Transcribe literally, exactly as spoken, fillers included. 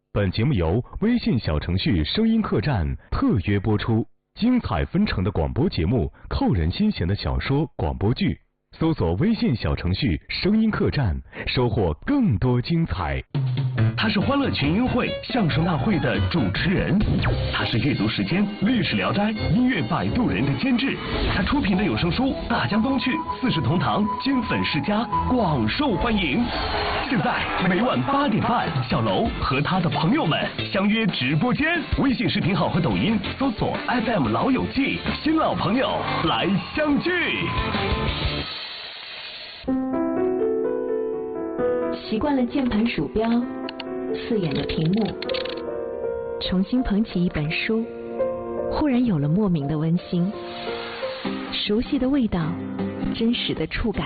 本节目由微信小程序声音客栈特约播出，精彩纷呈的广播节目，扣人心弦的小说广播剧，搜索微信小程序声音客栈，收获更多精彩。 他是欢乐群英会相声大会的主持人，他是阅读时间历史聊斋音乐摆渡人的监制，他出品的有声书《大江东去》《四世同堂》金粉世家广受欢迎。现在每晚八点半，小楼和他的朋友们相约直播间，微信视频号和抖音搜索 F M 老友记，新老朋友来相聚。 习惯了键盘鼠标刺眼的屏幕，重新捧起一本书，忽然有了莫名的温馨，熟悉的味道，真实的触感。